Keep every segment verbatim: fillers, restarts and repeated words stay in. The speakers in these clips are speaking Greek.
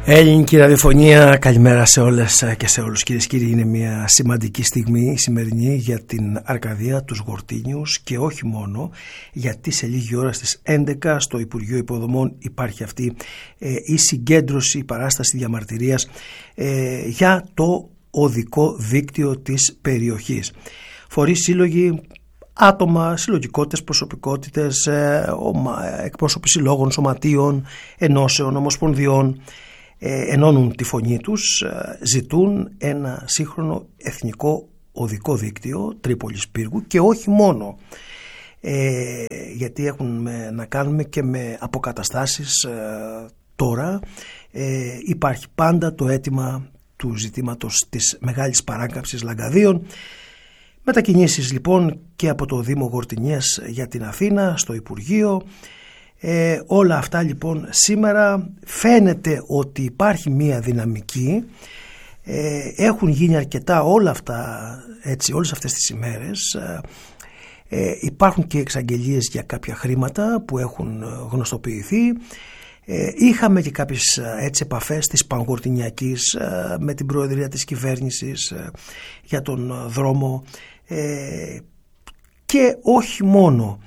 Ελληνική ραδιοφωνία, καλημέρα σε όλες και σε όλους κυρίες και κύριοι. Είναι μια σημαντική στιγμή η σημερινή για την Αρκαδία, τους Γορτίνιους και όχι μόνο, γιατί σε λίγη ώρα στις έντεκα στο Υπουργείο Υποδομών υπάρχει αυτή ε, η συγκέντρωση, η παράσταση διαμαρτυρίας ε, για το οδικό δίκτυο της περιοχής. Φορείς, σύλλογοι, άτομα, συλλογικότητες, προσωπικότητες, ε, ομα, εκπρόσωποι συλλόγων, σωματείων, ενώσεων, ομοσπονδιών ενώνουν τη φωνή τους, ζητούν ένα σύγχρονο εθνικό οδικό δίκτυο Τρίπολης Πύργου και όχι μόνο, ε, γιατί έχουν να κάνουμε και με αποκαταστάσεις ε, τώρα. Ε, υπάρχει πάντα το αίτημα του ζητήματος της μεγάλης παράκαμψης Λαγκαδίων. Μετακινήσεις λοιπόν και από το Δήμο Γορτινιές για την Αθήνα στο Υπουργείο. Ε, όλα αυτά λοιπόν σήμερα φαίνεται ότι υπάρχει μία δυναμική, ε, έχουν γίνει αρκετά όλα αυτά έτσι, όλες αυτές τις ημέρες, ε, ε, υπάρχουν και εξαγγελίες για κάποια χρήματα που έχουν γνωστοποιηθεί, ε, είχαμε και κάποιες έτσι επαφές της Πανγορτινιακής ε, με την Προεδρία της Κυβέρνησης ε, για τον δρόμο ε, και όχι μόνο.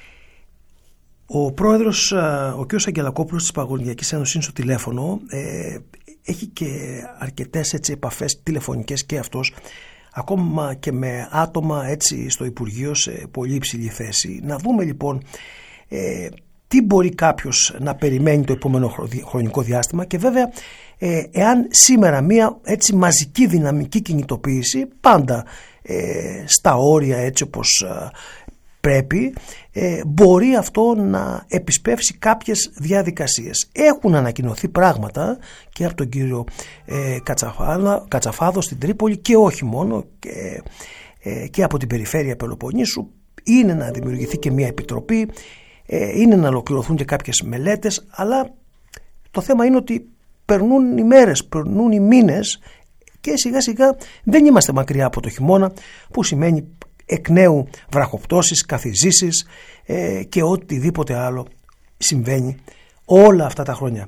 Ο πρόεδρος, ο κ. Αγγελακόπουλος της Πανγορτινιακής Ένωσης είναι στο τηλέφωνο, ε, έχει και αρκετές έτσι, επαφές τηλεφωνικές και αυτός, ακόμα και με άτομα έτσι, στο Υπουργείο σε πολύ υψηλή θέση. Να δούμε λοιπόν ε, τι μπορεί κάποιος να περιμένει το επόμενο χρονικό διάστημα και βέβαια ε, εάν σήμερα μια έτσι, μαζική δυναμική κινητοποίηση πάντα ε, στα όρια έτσι όπως ε, πρέπει, ε, μπορεί αυτό να επισπεύσει κάποιες διαδικασίες. Έχουν ανακοινωθεί πράγματα και από τον κύριο ε, Κατσαφάδο, Κατσαφάδο στην Τρίπολη και όχι μόνο, και, ε, και από την περιφέρεια Πελοποννήσου. Είναι να δημιουργηθεί και μια επιτροπή, ε, είναι να ολοκληρωθούν και κάποιες μελέτες, αλλά το θέμα είναι ότι περνούν οι μέρες, περνούν οι μήνες και σιγά σιγά δεν είμαστε μακριά από το χειμώνα, που σημαίνει εκ νέου βραχοπτώσεις, καθιζήσεις ε, και οτιδήποτε άλλο συμβαίνει όλα αυτά τα χρόνια.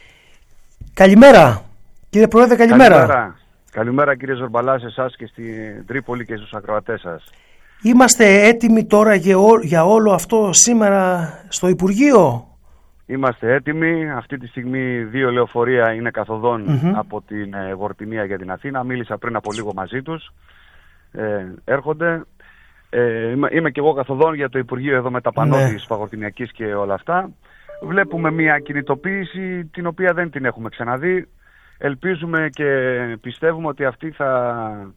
Καλημέρα κύριε Πρόεδρε, καλημέρα. Καλημέρα, καλημέρα κύριε Ζορμπαλά, σε εσάς και στην Τρίπολη και στους ακροατές σας. Είμαστε έτοιμοι τώρα για, ό, για όλο αυτό σήμερα στο Υπουργείο? Είμαστε έτοιμοι. Αυτή τη στιγμή δύο λεωφορεία είναι καθοδόν mm-hmm. από την ε, Γορτινία για την Αθήνα. Μίλησα πριν από λίγο μαζί τους. Ε, έρχονται. Ε, είμαι, είμαι και εγώ καθοδόν για το Υπουργείο εδώ με τα πανό ναι. της Παγορτινιακής και όλα αυτά. Βλέπουμε μια κινητοποίηση την οποία δεν την έχουμε ξαναδεί. Ελπίζουμε και πιστεύουμε ότι αυτή θα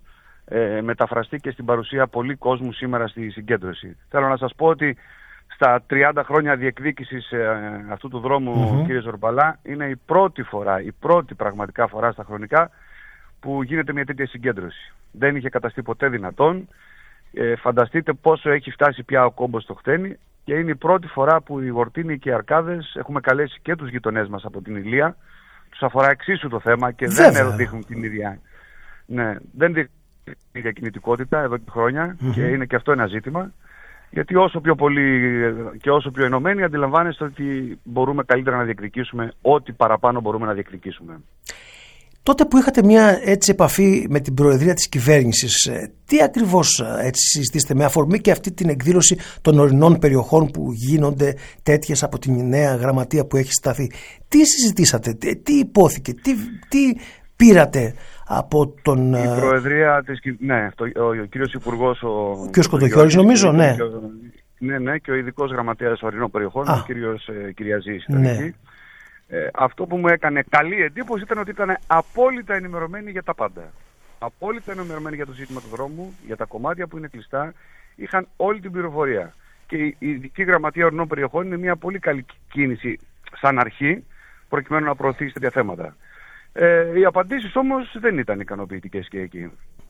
ε, μεταφραστεί και στην παρουσία πολλοί κόσμου σήμερα στη συγκέντρωση. Θέλω να σας πω ότι στα τριάντα χρόνια διεκδίκησης ε, αυτού του δρόμου mm-hmm. κύριε Ζορμπαλά, είναι η πρώτη φορά, η πρώτη πραγματικά φορά στα χρονικά που γίνεται μια τέτοια συγκέντρωση. Δεν είχε καταστεί ποτέ δυνατόν. Ε, φανταστείτε πόσο έχει φτάσει πια ο κόμπος στο χτένι και είναι η πρώτη φορά που οι Γορτίνοι και οι Αρκάδες έχουμε καλέσει και τους γειτονές μας από την Ηλία. Τους αφορά εξίσου το θέμα και Βέβαια. δεν δείχνουν την ίδια, ναι, δεν δείχνουν την ίδια κινητικότητα εδώ και χρόνια mm-hmm. και είναι και αυτό ένα ζήτημα, γιατί όσο πιο πολύ και όσο πιο ενωμένοι αντιλαμβάνεστε ότι μπορούμε καλύτερα να διεκδικήσουμε ό,τι παραπάνω μπορούμε να διεκδικήσουμε. Τότε που είχατε μια έτσι επαφή με την Προεδρία της Κυβέρνησης, τι ακριβώς έτσι συζητήσετε με αφορμή και αυτή την εκδήλωση των ορεινών περιοχών που γίνονται τέτοιες από την νέα γραμματεία που έχει σταθεί? Τι συζητήσατε, τι υπόθηκε, τι, τι πήρατε από τον... Η Προεδρία της ναι, το, ο, ο κύριος Υπουργός, ο, ο κύριος Κοντογιώρης νομίζω, ναι. Και ο, ναι, ναι, και ο ειδικός γραμματέας ορεινών περιοχών, Α, ο κύριος ε, Κυριαζής. Ναι. Ε, αυτό που μου έκανε καλή εντύπωση ήταν ότι ήταν απόλυτα ενημερωμένοι για τα πάντα. Απόλυτα ενημερωμένοι για το ζήτημα του δρόμου, για τα κομμάτια που είναι κλειστά. Είχαν όλη την πληροφορία. Και η ειδική γραμματεία ορεινών περιοχών είναι μια πολύ καλή κίνηση σαν αρχή, προκειμένου να προωθήσει τέτοια θέματα. Ε, οι απαντήσεις όμως δεν ήταν ικανοποιητικές και εκεί.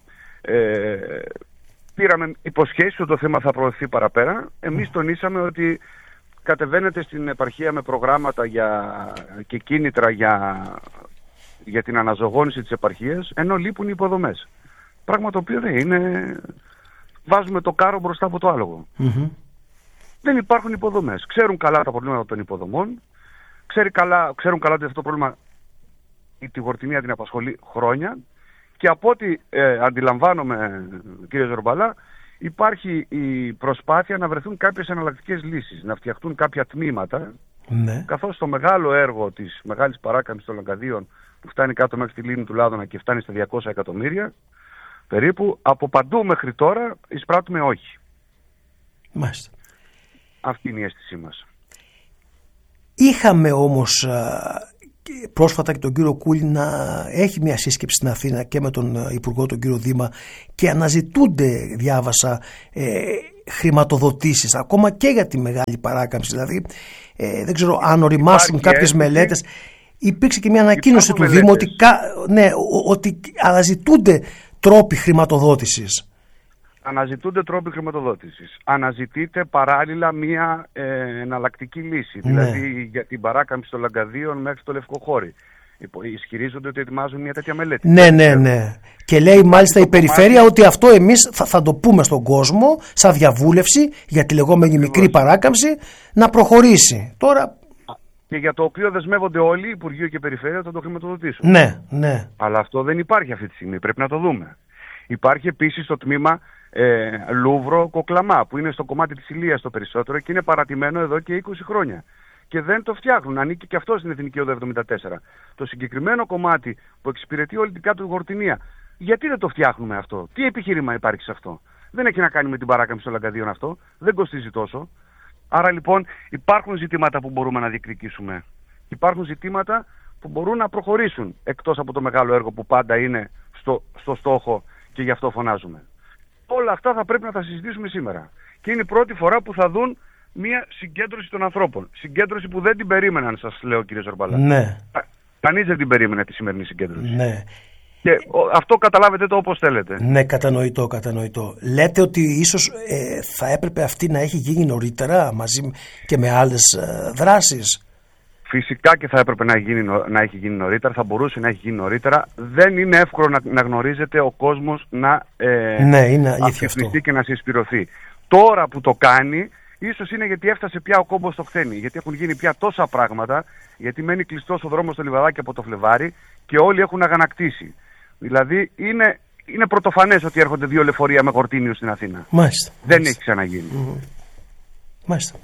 Ε, πήραμε υποσχέσεις ότι το θέμα θα προωθηθεί παραπέρα. Εμείς τονίσαμε ότι κατεβαίνετε στην επαρχία με προγράμματα για, και κίνητρα για, για την αναζωογόνηση της επαρχίας, ενώ λείπουν οι υποδομές. Πράγμα το οποίο δεν είναι... Βάζουμε το κάρο μπροστά από το άλογο. Mm-hmm. Δεν υπάρχουν υποδομές. Ξέρουν καλά τα προβλήματα των υποδομών, ξέρουν καλά, ξέρουν καλά ότι αυτό το πρόβλημα τη Γορτινία την απασχολεί χρόνια και από ό,τι ε, αντιλαμβάνομαι, κύριε Ζορμπαλά, υπάρχει η προσπάθεια να βρεθούν κάποιες εναλλακτικές λύσεις, να φτιαχτούν κάποια τμήματα, ναι. καθώς το μεγάλο έργο της μεγάλης παράκαμψης των Λαγκαδίων που φτάνει κάτω μέχρι τη λίμνη του Λάδωνα και φτάνει στα διακόσια εκατομμύρια, περίπου από παντού μέχρι τώρα εισπράττουμε όχι. Μάλιστα. Αυτή είναι η αίσθησή μας. Είχαμε όμως πρόσφατα και τον κύριο Κούλη να έχει μια σύσκεψη στην Αθήνα και με τον Υπουργό τον κύριο Δήμα και αναζητούνται, διάβασα, ε, χρηματοδοτήσεις ακόμα και για τη μεγάλη παράκαμψη. Δηλαδή ε, δεν ξέρω αν οριμάσουν κάποιες μελέτες. Υπήρξε και μια ανακοίνωση του Δήμου ότι, ναι, ότι αναζητούνται τρόποι χρηματοδότησης. Αναζητούνται τρόποι χρηματοδότησης. Αναζητείται παράλληλα μια ε, εναλλακτική λύση. Ναι. Δηλαδή για την παράκαμψη των Λαγκαδίων μέχρι το Λευκοχώρι. Ισχυρίζονται ότι ετοιμάζουν μια τέτοια μελέτη. Ναι, ναι, ναι. Και λέει μάλιστα η περιφέρεια κομμάτι... ότι αυτό εμείς θα, θα το πούμε στον κόσμο σαν διαβούλευση για τη λεγόμενη μικρή παράκαμψη να προχωρήσει. Τώρα... Και για το οποίο δεσμεύονται όλοι, Υπουργείο και Περιφέρεια, θα το χρηματοδοτήσουν. Ναι, ναι. Αλλά αυτό δεν υπάρχει αυτή τη στιγμή. Πρέπει να το δούμε. Υπάρχει επίσης το τμήμα ε, Λούβρο-Κοκλαμά, που είναι στο κομμάτι της Ηλίας το περισσότερο και είναι παρατημένο εδώ και είκοσι χρόνια. Και δεν το φτιάχνουν. Ανήκει και αυτό στην Εθνική Οδό εβδομήντα τέσσερα. Το συγκεκριμένο κομμάτι που εξυπηρετεί όλη την κάτω Γορτινία, γιατί δεν το φτιάχνουμε αυτό? Τι επιχείρημα υπάρχει σε αυτό? Δεν έχει να κάνει με την παράκαμψη των Λαγκαδίων αυτό. Δεν κοστίζει τόσο. Άρα λοιπόν υπάρχουν ζητήματα που μπορούμε να διεκδικήσουμε. Υπάρχουν ζητήματα που μπορούν να προχωρήσουν εκτός από το μεγάλο έργο που πάντα είναι στο, στο στόχο και γι' αυτό φωνάζουμε. Όλα αυτά θα πρέπει να τα συζητήσουμε σήμερα. Και είναι η πρώτη φορά που θα δουν μια συγκέντρωση των ανθρώπων. Συγκέντρωση που δεν την περίμεναν, σας λέω, κύριε Ζορμπαλά. Ναι. Κανείς δεν την περίμενε τη σημερινή συγκέντρωση. Ναι. Και αυτό καταλάβετε το όπως θέλετε. Ναι, κατανοητό, κατανοητό. Λέτε ότι ίσως ε, θα έπρεπε αυτή να έχει γίνει νωρίτερα μαζί και με άλλες ε, δράσεις. Φυσικά και θα έπρεπε να, γίνει, να έχει γίνει νωρίτερα, θα μπορούσε να έχει γίνει νωρίτερα. Δεν είναι εύκολο να, να γνωρίζετε ο κόσμος να ε, ναι, είναι αλήθεια αυτό. Και να συσπηρωθεί. Τώρα που το κάνει, ίσως είναι γιατί έφτασε πια ο κόμπος στο χθένι. Γιατί έχουν γίνει πια τόσα πράγματα, γιατί μένει κλειστός ο δρόμος στο Λιβαδάκι από το Φλεβάρι και όλοι έχουν αγανακτήσει. Δηλαδή είναι, είναι πρωτοφανές ότι έρχονται δύο λεωφορεία με Γορτίνιους στην Αθήνα. Μάλιστα. Δεν μάλιστα. έχει ξαναγίνει. Mm-hmm. Μάλιστα.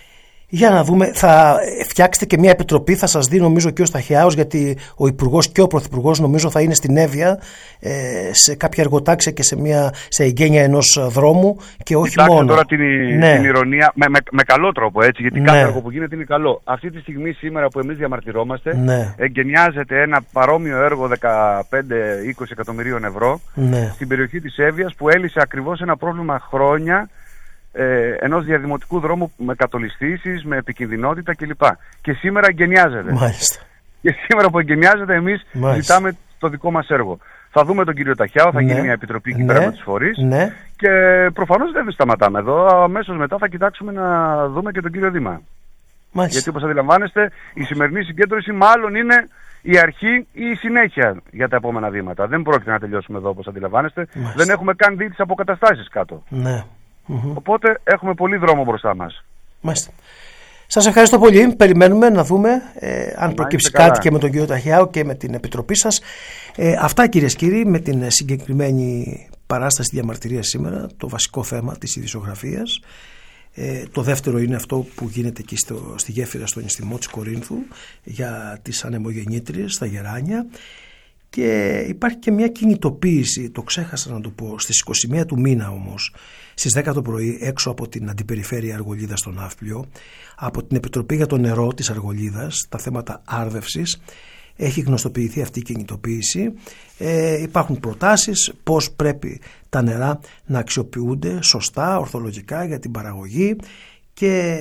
Για να δούμε, θα φτιάξετε και μια επιτροπή, θα σας δει νομίζω και ο Σταχιάος, γιατί ο Υπουργός και ο Πρωθυπουργός νομίζω θα είναι στην Εύβοια ε, σε κάποια εργοτάξια και σε, μια, σε εγγένεια ενός δρόμου και όχι Κοιτάξτε μόνο. Τώρα την, ναι. την ηρωνία, με, με, με καλό τρόπο έτσι, γιατί ναι. κάθε έργο που γίνεται είναι καλό. Αυτή τη στιγμή σήμερα που εμείς διαμαρτυρόμαστε, ναι. εγκαινιάζεται ένα παρόμοιο έργο δεκαπέντε με είκοσι εκατομμυρίων ευρώ ναι. στην περιοχή της Εύβοιας που έλυσε ακριβώς ένα πρόβλημα χρόνια Ε, ενός διαδημοτικού δρόμου με κατολιστήσεις, με επικινδυνότητα κλπ. Και σήμερα εγκαινιάζεται. Μάλιστα. Και σήμερα που εγκαινιάζεται εμείς Μάλιστα. ζητάμε το δικό μας έργο. Θα δούμε τον κύριο Ταχιάο, θα ναι. γίνει μια επιτροπή εκεί ναι. πέρα με τους φορείς ναι. και προφανώς δεν σταματάμε εδώ. Αμέσως μετά θα κοιτάξουμε να δούμε και τον κύριο Δήμα. Μάλιστα. Γιατί όπως αντιλαμβάνεστε η σημερινή συγκέντρωση μάλλον είναι η αρχή ή η συνέχεια για τα επόμενα βήματα. Δεν πρόκειται να τελειώσουμε εδώ όπως αντιλαμβάνεστε. Μάλιστα. Δεν έχουμε καν δει τις αποκαταστάσεις κάτω. Ναι. Mm-hmm. Οπότε έχουμε πολύ δρόμο μπροστά μας. Μάλιστα. Σας ευχαριστώ πολύ. Περιμένουμε να δούμε ε, αν να προκύψει κάτι καλά. Και με τον κύριο Ταχιάο και με την επιτροπή σας. Ε, αυτά κυρίες και κύριοι με την συγκεκριμένη παράσταση διαμαρτυρίας σήμερα, το βασικό θέμα της ειδησιογραφίας. Ε, το δεύτερο είναι αυτό που γίνεται εκεί στο, στη γέφυρα στο νηστιμό της Κορίνθου για τις ανεμογεννήτριες στα Γεράνια. Και υπάρχει και μια κινητοποίηση, το ξέχασα να το πω, στις είκοσι μία του μήνα όμως, στις δέκα το πρωί έξω από την Αντιπεριφέρεια Αργολίδας στο Ναύπλιο, από την Επιτροπή για το Νερό της Αργολίδας, τα θέματα άρδευσης, έχει γνωστοποιηθεί αυτή η κινητοποίηση. Ε, υπάρχουν προτάσεις πώς πρέπει τα νερά να αξιοποιούνται σωστά, ορθολογικά για την παραγωγή και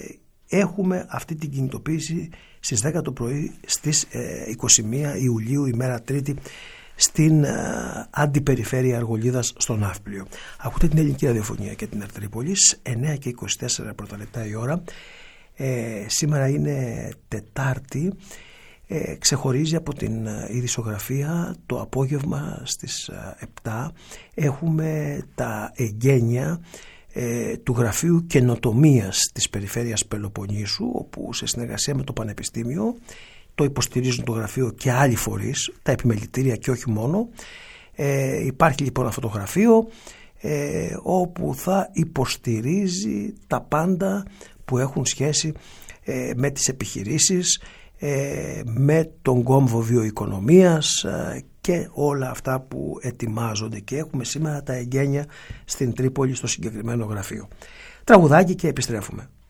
έχουμε αυτή την κινητοποίηση στις δέκα το πρωί στις είκοσι μία Ιουλίου, ημέρα Τρίτη, στην ε, Αντιπεριφέρεια Αργολίδας στο Ναύπλιο. Ακούτε την Ελληνική Ραδιοφωνία και την Ερτρίπολης, εννέα και είκοσι τέσσερα πρώτα λεπτά η ώρα. Ε, σήμερα είναι Τετάρτη. Ε, ξεχωρίζει από την ειδησιογραφία το απόγευμα στις επτά. Έχουμε τα εγγένεια ε, του Γραφείου Καινοτομίας της Περιφέρειας Πελοποννήσου, όπου σε συνεργασία με το Πανεπιστήμιο το υποστηρίζουν το γραφείο και άλλοι φορείς, τα επιμελητήρια και όχι μόνο. Ε, υπάρχει λοιπόν ένα φωτογραφείο ε, όπου θα υποστηρίζει τα πάντα που έχουν σχέση ε, με τις επιχειρήσεις, ε, με τον κόμβο βιοοικονομίας ε, και όλα αυτά που ετοιμάζονται, και έχουμε σήμερα τα εγγένεια στην Τρίπολη στο συγκεκριμένο γραφείο. Τραγουδάκι και επιστρέφουμε.